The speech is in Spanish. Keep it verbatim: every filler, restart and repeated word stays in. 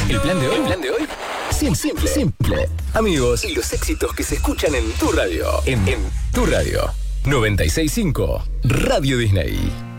El plan de hoy, el plan de hoy, simple, simple, simple. Amigos, y los éxitos que se escuchan en tu radio. En, en tu radio. noventa y seis punto cinco Radio Disney.